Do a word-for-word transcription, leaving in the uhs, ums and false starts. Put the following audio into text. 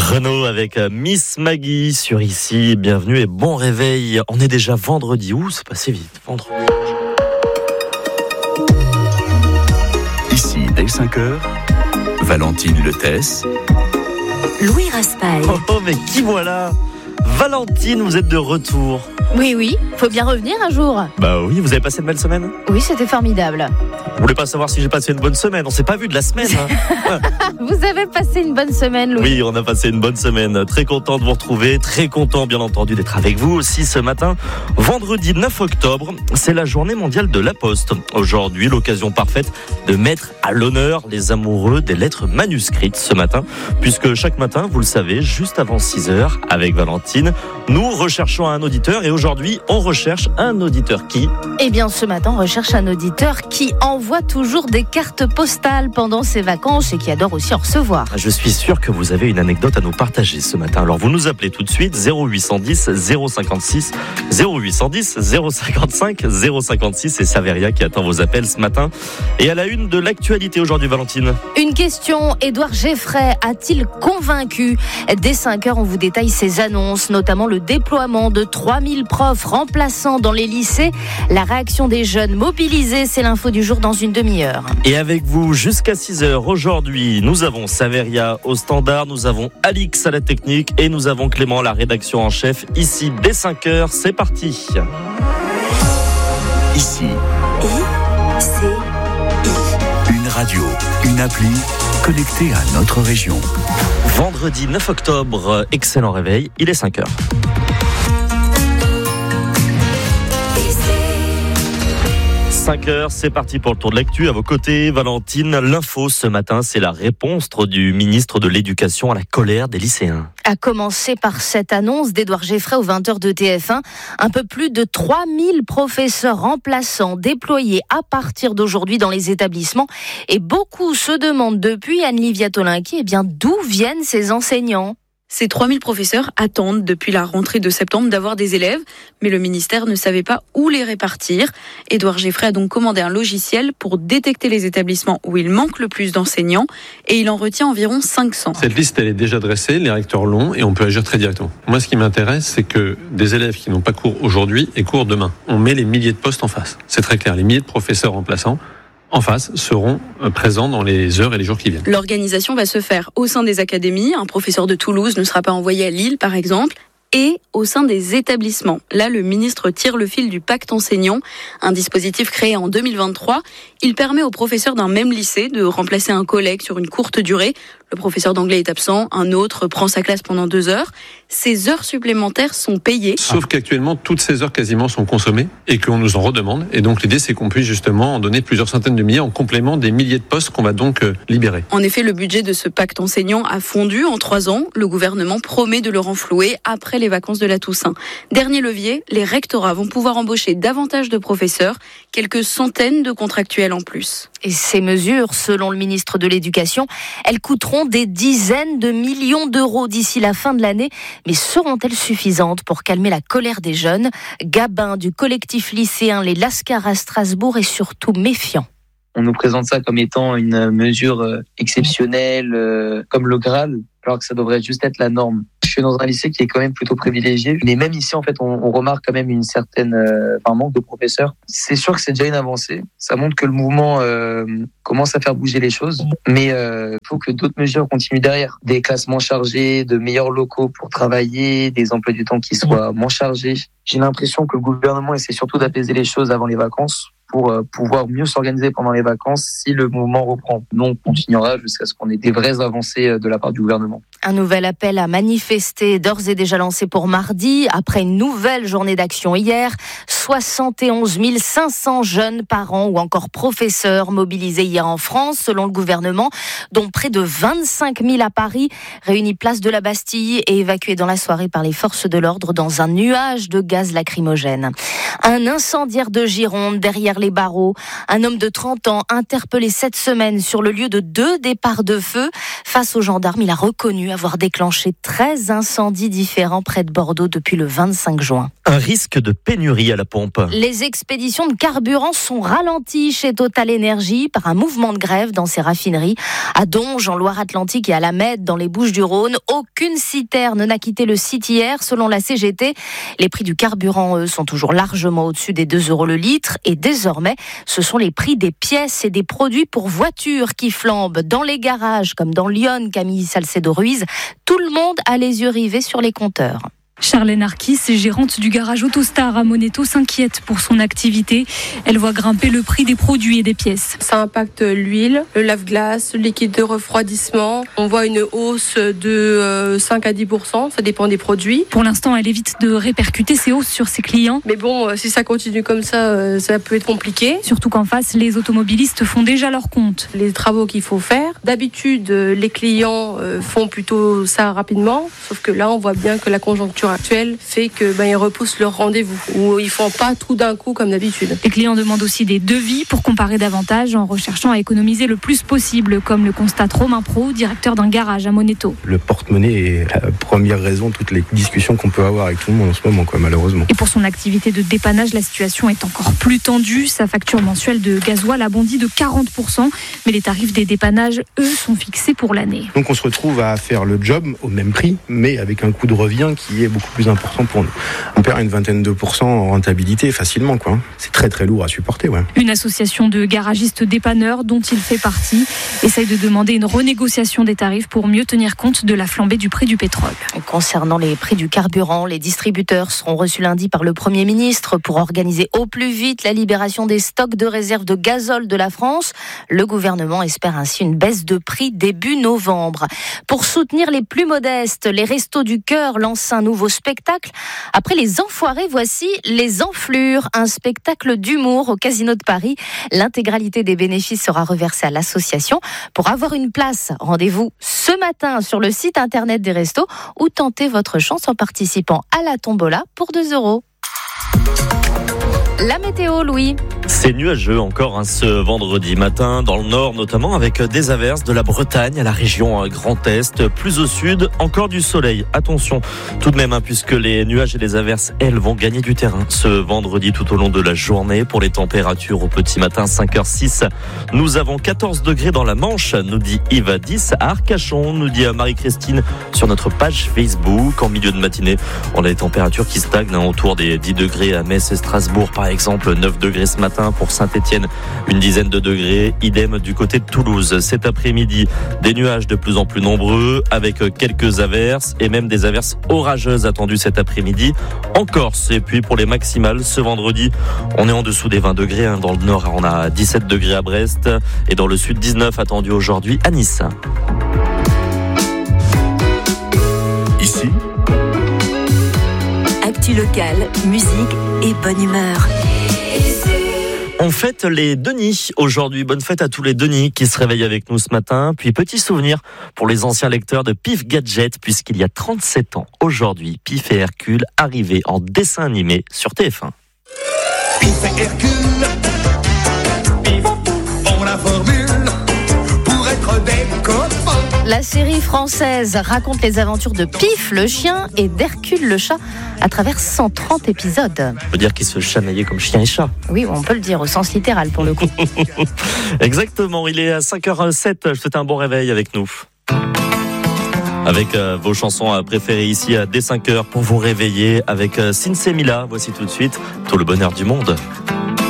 Renaud avec Miss Maggie sur Ici. Bienvenue et bon réveil. On est déjà vendredi. Ouh, c'est passé vite. Vendredi. Ici, dès cinq heures, Valentine Letès. Louis Raspail. Oh, oh, mais qui voilà? Valentine, vous êtes de retour. Oui, oui, faut bien revenir un jour. Bah oui, vous avez passé une belle semaine? Oui, c'était formidable. Vous voulez pas savoir si j'ai passé une bonne semaine? On s'est pas vu de la semaine. Hein. Vous avez passé une bonne semaine, Louis? Oui, on a passé une bonne semaine. Très content de vous retrouver. Très content, bien entendu, d'être avec vous aussi ce matin. Vendredi neuf octobre, c'est la journée mondiale de la Poste. Aujourd'hui, l'occasion parfaite de mettre à l'honneur les amoureux des lettres manuscrites ce matin. Puisque chaque matin, vous le savez, juste avant six heures, avec Valentine, nous recherchons un auditeur. Et aujourd'hui, on recherche un auditeur qui? Eh bien, ce matin, on recherche un auditeur qui envoie toujours des cartes postales pendant ses vacances et qui adore aussi en recevoir. Je suis sûr que vous avez une anecdote à nous partager ce matin. Alors, vous nous appelez tout de suite zéro huit cent dix zéro cinquante-six zéro huit cent dix zéro cinquante-cinq zéro cinquante-six. C'est Saveria qui attend vos appels ce matin. Et à la une de l'actualité aujourd'hui, Valentine. Une question, Édouard Geffray a-t-il convaincu? Dès cinq heures, on vous détaille ses annonces, notamment le déploiement de trois mille profs remplaçants dans les lycées. La réaction des jeunes mobilisés, c'est l'info du jour dans une demi-heure. Et avec vous jusqu'à six heures aujourd'hui, nous avons Saveria au standard, nous avons Alix à la technique et nous avons Clément à la rédaction en chef. Ici, dès cinq heures, c'est parti. Ici. I, C, I. Une radio, une appli connectée à notre région. Vendredi neuf octobre, excellent réveil, il est cinq heures. cinq heures, c'est parti pour le tour de l'actu. À vos côtés, Valentine, l'info ce matin, c'est la réponse du ministre de l'Éducation à la colère des lycéens. A commencer par cette annonce d'Édouard Geffray aux vingt heures de T F un. Un peu plus de trois mille professeurs remplaçants déployés à partir d'aujourd'hui dans les établissements. Et beaucoup se demandent depuis, Anne-Livia Tolinki, eh bien, d'où viennent ces enseignants? Ces trois mille professeurs attendent depuis la rentrée de septembre d'avoir des élèves, mais le ministère ne savait pas où les répartir. Édouard Geffray a donc commandé un logiciel pour détecter les établissements où il manque le plus d'enseignants et il en retient environ cinq cents. Cette liste, elle est déjà dressée, les recteurs l'ont et on peut agir très directement. Moi, ce qui m'intéresse, c'est que des élèves qui n'ont pas cours aujourd'hui aient cours demain. On met les milliers de postes en face. C'est très clair, les milliers de professeurs remplaçants en face seront présents dans les heures et les jours qui viennent. L'organisation va se faire au sein des académies. Un professeur de Toulouse ne sera pas envoyé à Lille, par exemple. Et au sein des établissements. Là, le ministre tire le fil du pacte enseignant, un dispositif créé en deux mille vingt-trois. Il permet aux professeurs d'un même lycée de remplacer un collègue sur une courte durée. Le professeur d'anglais est absent, un autre prend sa classe pendant deux heures. Ces heures supplémentaires sont payées. Sauf qu'actuellement, toutes ces heures quasiment sont consommées et qu'on nous en redemande. Et donc l'idée, c'est qu'on puisse justement en donner plusieurs centaines de milliers en complément des milliers de postes qu'on va donc libérer. En effet, le budget de ce pacte enseignant a fondu en trois ans. Le gouvernement promet de le renflouer après les vacances de la Toussaint. Dernier levier, les rectorats vont pouvoir embaucher davantage de professeurs, quelques centaines de contractuels en plus. Et ces mesures, selon le ministre de l'Éducation, elles coûteront des dizaines de millions d'euros d'ici la fin de l'année. Mais seront-elles suffisantes pour calmer la colère des jeunes? Gabin du collectif lycéen Les Lascars à Strasbourg est surtout méfiant. On nous présente ça comme étant une mesure exceptionnelle, euh, comme le Graal, alors que ça devrait juste être la norme. Je suis dans un lycée qui est quand même plutôt privilégié, mais même ici, en fait, on, on remarque quand même une certaine, euh, enfin, manque de professeurs. C'est sûr que c'est déjà une avancée. Ça montre que le mouvement euh, commence à faire bouger les choses, mais il euh, faut que d'autres mesures continuent derrière. Des classements chargés, de meilleurs locaux pour travailler, des emplois du temps qui soient moins chargés. J'ai l'impression que le gouvernement essaie surtout d'apaiser les choses avant les vacances, pour pouvoir mieux s'organiser pendant les vacances si le mouvement reprend. Nous, on continuera jusqu'à ce qu'on ait des vraies avancées de la part du gouvernement. Un nouvel appel à manifester est d'ores et déjà lancé pour mardi, après une nouvelle journée d'action hier. soixante et onze mille cinq cents jeunes parents ou encore professeurs mobilisés hier en France, selon le gouvernement, dont près de vingt-cinq mille à Paris, réunis place de la Bastille et évacués dans la soirée par les forces de l'ordre dans un nuage de gaz lacrymogène. Un incendiaire de Gironde derrière derrière les barreaux. Un homme de trente ans interpellé cette semaine sur le lieu de deux départs de feu. Face aux gendarmes, il a reconnu avoir déclenché treize incendies différents près de Bordeaux depuis le vingt-cinq juin. Un risque de pénurie à la pompe. Les expéditions de carburant sont ralenties chez Total Énergie par un mouvement de grève dans ses raffineries. À Donge, en Loire-Atlantique et à La Mède, dans les Bouches-du-Rhône, aucune citerne n'a quitté le site hier, selon la C G T. Les prix du carburant, eux, sont toujours largement au-dessus des deux euros le litre. Et désormais, ce sont les prix des pièces et des produits pour voitures qui flambent. Dans les garages, comme dans Lyon, Camille Salcedo-Ruiz, tout le monde a les yeux rivés sur les compteurs. Charlène Arquis, gérante du garage Autostar à Moneto, s'inquiète pour son activité. Elle voit grimper le prix des produits et des pièces. Ça impacte l'huile, le lave-glace, le liquide de refroidissement. On voit une hausse de cinq à dix pour cent, ça dépend des produits. Pour l'instant, elle évite de répercuter ces hausses sur ses clients. Mais bon, si ça continue comme ça, ça peut être compliqué. Surtout qu'en face, les automobilistes font déjà leur compte. Les travaux qu'il faut faire, d'habitude, les clients font plutôt ça rapidement. Sauf que là, on voit bien que la conjoncture actuelle fait que ben, ils repoussent leur rendez-vous ou ils font pas tout d'un coup comme d'habitude. Les clients demandent aussi des devis pour comparer davantage en recherchant à économiser le plus possible, comme le constate Romain Pro, directeur d'un garage à Moneto. Le porte-monnaie est la première raison de toutes les discussions qu'on peut avoir avec tout le monde en ce moment, quoi, malheureusement. Et pour son activité de dépannage, la situation est encore plus tendue. Sa facture mensuelle de gasoil a bondi de quarante pour cent, mais les tarifs des dépannages, eux, sont fixés pour l'année. Donc on se retrouve à faire le job au même prix, mais avec un coût de revient qui est beaucoup plus important pour nous. On perd une vingtaine de pourcents en rentabilité facilement, quoi. C'est très très lourd à supporter, ouais. Une association de garagistes dépanneurs dont il fait partie essaye de demander une renégociation des tarifs pour mieux tenir compte de la flambée du prix du pétrole. Concernant les prix du carburant, les distributeurs seront reçus lundi par le Premier ministre pour organiser au plus vite la libération des stocks de réserve de gazole de la France. Le gouvernement espère ainsi une baisse de prix début novembre. Pour soutenir les plus modestes, les Restos du Cœur lancent un nouveau spectacle. Après les Enfoirés, voici les Enflures, un spectacle d'humour au Casino de Paris. L'intégralité des bénéfices sera reversée à l'association. Pour avoir une place, rendez-vous ce matin sur le site internet des restos ou tentez votre chance en participant à la tombola pour deux euros. La météo, Louis. C'est nuageux encore hein, ce vendredi matin, dans le nord notamment, avec des averses de la Bretagne à la région Grand Est. Plus au sud, encore du soleil. Attention tout de même, hein, puisque les nuages et les averses, elles, vont gagner du terrain ce vendredi tout au long de la journée. Pour les températures au petit matin, cinq heures six, nous avons quatorze degrés dans la Manche, nous dit Yves, dix à Arcachon, nous dit Marie-Christine sur notre page Facebook. En milieu de matinée, on a des températures qui stagnent hein, autour des dix degrés à Metz et Strasbourg, par exemple, neuf degrés ce matin. Pour Saint-Étienne, une dizaine de degrés. Idem du côté de Toulouse. Cet après-midi, des nuages de plus en plus nombreux avec quelques averses et même des averses orageuses attendues cet après-midi en Corse. Et puis pour les maximales, ce vendredi, on est en dessous des vingt degrés. Dans le nord, on a dix-sept degrés à Brest et dans le sud, dix-neuf attendus aujourd'hui à Nice. Ici, actu locale, musique et bonne humeur. On fête les Denis aujourd'hui. Bonne fête à tous les Denis qui se réveillent avec nous ce matin. Puis petit souvenir pour les anciens lecteurs de Pif Gadget, puisqu'il y a trente-sept ans aujourd'hui, Pif et Hercule arrivaient en dessin animé sur T F un. Pif et Hercule, Pif, on la formule pour être des copains. La série française raconte les aventures de Pif le chien et d'Hercule le chat à travers cent trente épisodes. On peut dire qu'ils se chamaillaient comme chien et chat. Oui, on peut le dire au sens littéral pour le coup. Exactement, il est à cinq heures sept, je vous souhaite un bon réveil avec nous. Avec euh, vos chansons préférées ici à dès cinq heures pour vous réveiller avec euh, Sinsé Mila. Voici tout de suite Tout le bonheur du monde.